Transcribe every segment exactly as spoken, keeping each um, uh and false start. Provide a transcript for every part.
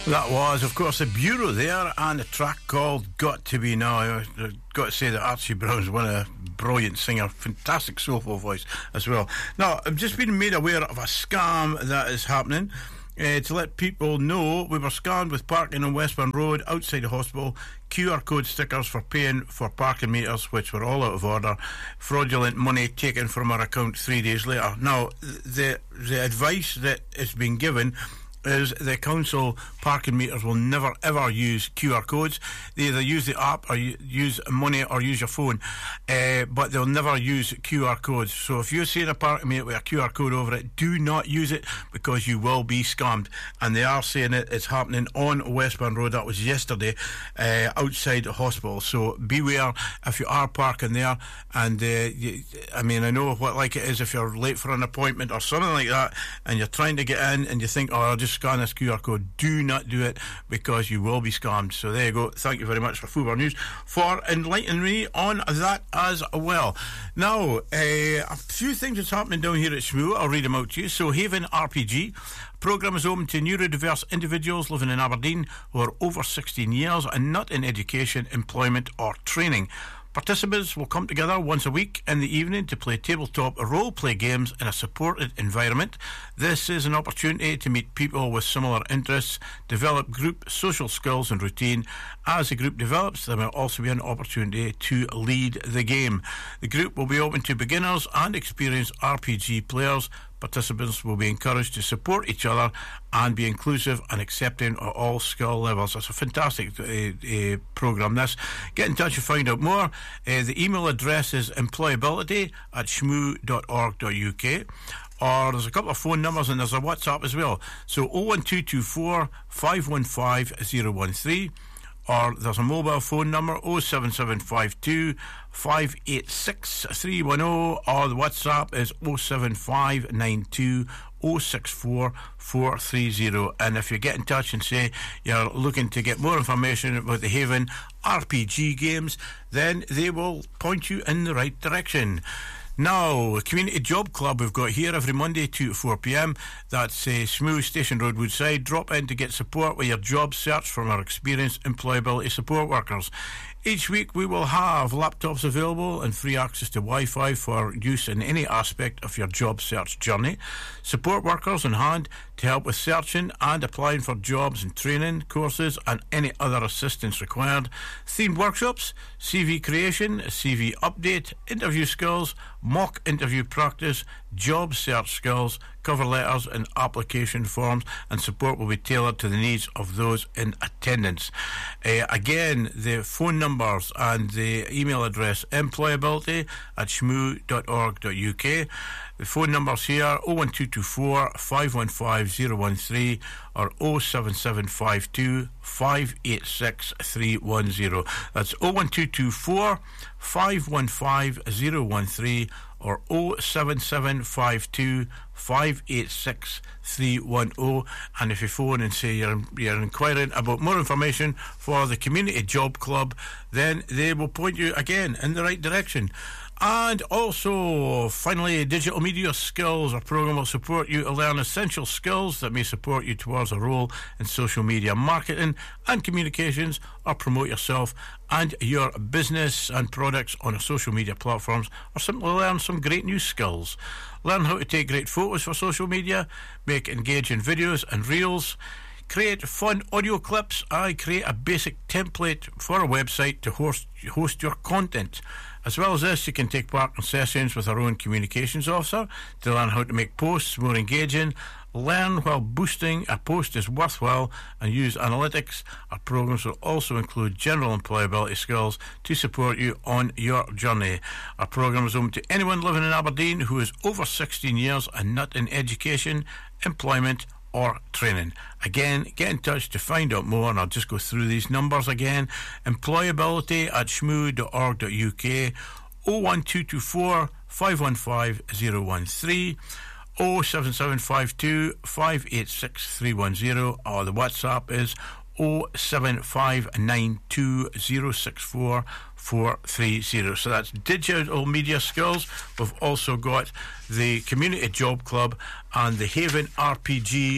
That was, of course, the Bureau there, and a track called Got to Be Now. I've got to say that Archie Brown's one a brilliant singer, fantastic soulful voice as well. Now, I've just been made aware of a scam that is happening. Uh, to let people know, we were scammed with parking on Westbourne Road outside the hospital, Q R code stickers for paying for parking meters, which were all out of order, fraudulent money taken from our account three days later. Now, the the advice that is being given is the council parking meters will never ever use Q R codes. They either use the app or use money or use your phone, uh, but they'll never use Q R codes. So if you're seeing a parking meter with a Q R code over it, do not use it, because you will be scammed. And they are saying it, it's happening on Westbourne Road. That was yesterday, uh, outside the hospital. So beware if you are parking there. And uh, you, I mean, I know what like it is if you're late for an appointment or something like that, and you're trying to get in and you think, oh, I'll just scan this Q R code. Do not do it, because you will be scammed. So there you go. Thank you very much for Fubar News for enlightening me on that as well. Now, uh, a few things that's happening down here at Shmoo. I'll read them out to you. So Haven R P G programme is open to neurodiverse individuals living in Aberdeen who are over sixteen years and not in education, employment or training. Participants will come together once a week in the evening to play tabletop role-play games in a supported environment. This is an opportunity to meet people with similar interests, develop group social skills and routine. As the group develops, there will also be an opportunity to lead the game. The group will be open to beginners and experienced R P G players. Participants will be encouraged to support each other and be inclusive and accepting at all skill levels. It's a fantastic uh, uh, programme, this. Get in touch to find out more. Uh, the email address is employability at shmoo dot org dot U K. Or there's a couple of phone numbers, and there's a WhatsApp as well. So oh one two two four, five one five, oh one three. Or there's a mobile phone number oh seven seven five two, five eight six, three one oh, or the WhatsApp is oh seven five nine two, oh six four, four three oh. And if you get in touch and say you're looking to get more information about the Haven R P G games, then they will point you in the right direction. Now, a community job club we've got here every Monday two to four p.m. That's uh, Shmoo Station Road, Woodside. Drop in to get support with your job search from our experienced employability support workers. Each week we will have laptops available and free access to Wi-Fi for use in any aspect of your job search journey. Support workers on hand to help with searching and applying for jobs and training, courses and any other assistance required. Themed workshops, C V creation, C V update, interview skills, mock interview practice, job search skills, cover letters and application forms, and support will be tailored to the needs of those in attendance. Uh, again, the phone numbers and the email address employability at shmoo dot org dot U K. The phone numbers here oh one two two four, five one five, oh one three or oh seven seven five two, five eight six, three one oh. That's oh one two two four, five one five, oh one three or oh seven seven five two, five eight six, three one oh. And if you phone and say you're, you're inquiring about more information for the Community Job Club, then they will point you again in the right direction. And also, finally, Digital Media Skills. Our programme will support you to learn essential skills that may support you towards a role in social media marketing and communications, or promote yourself and your business and products on social media platforms, or simply learn some great new skills. Learn how to take great photos for social media, make engaging videos and reels, create fun audio clips. I create a basic template for a website to host, host your content. As well as this, you can take part in sessions with our own communications officer to learn how to make posts more engaging, learn while boosting a post is worthwhile, and use analytics. Our programs will also include general employability skills to support you on your journey. Our program is open to anyone living in Aberdeen who is over sixteen years and not in education, employment or training. Again, get in touch to find out more, and I'll just go through these numbers again. Employability at shmoo dot org dot U K, oh one two two four, five one five, oh one three, oh seven seven five two, five eight six, three one oh, or the WhatsApp is oh seven five nine two, oh six four, four three oh. So that's Digital Media Skills. We've also got the Community Job Club and the Haven R P G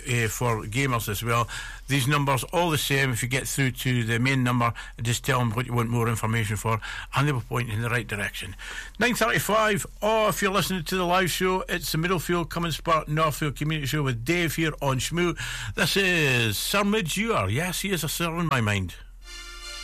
uh, for gamers as well. These numbers, all the same, if you get through to the main number, just tell them what you want more information for, and they will point you in the right direction. nine thirty-five, or if you're listening to the live show, it's the Middlefield Cummins Park Northfield Community Show with Dave here on Shmoo. This is Sir Midge Ure. Yes, he is a sir in my mind.